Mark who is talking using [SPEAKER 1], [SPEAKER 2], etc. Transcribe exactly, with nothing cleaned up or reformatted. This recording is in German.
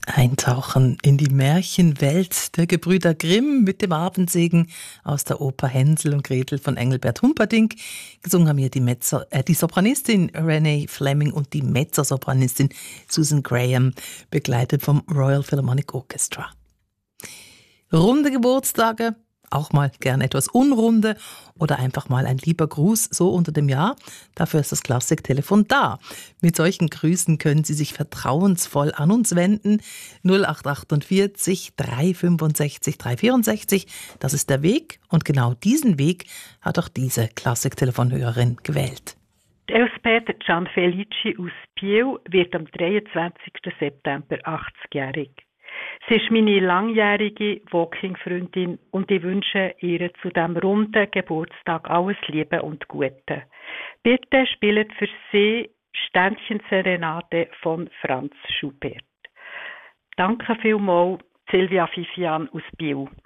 [SPEAKER 1] Eintauchen in die Märchenwelt der Gebrüder Grimm mit dem Abendsegen aus der Oper Hänsel und Gretel von Engelbert Humperdinck. Gesungen haben hier die, Mezzo, äh, die Sopranistin Renee Fleming und die Mezzosopranistin Susan Graham, begleitet vom Royal Philharmonic Orchestra. Runde Geburtstage, auch mal gern etwas Unrunde oder einfach mal ein lieber Gruß so unter dem Jahr. Dafür ist das Klassiktelefon da. Mit solchen Grüßen können Sie sich vertrauensvoll an uns wenden. null acht achtundvierzig, drei fünfundsechzig, drei vierundsechzig. Das ist der Weg und genau diesen Weg hat auch diese Klassiktelefonhörerin gewählt.
[SPEAKER 2] Elspeth Gianfelici aus Biel wird am dreiundzwanzigsten September achtzig-jährig. Sie ist meine langjährige Walking-Freundin und ich wünsche ihr zu diesem runden Geburtstag alles Liebe und Gute. Bitte spielt für sie Sternchenserenade von Franz Schubert. Danke vielmals, Silvia Fifian aus Biel.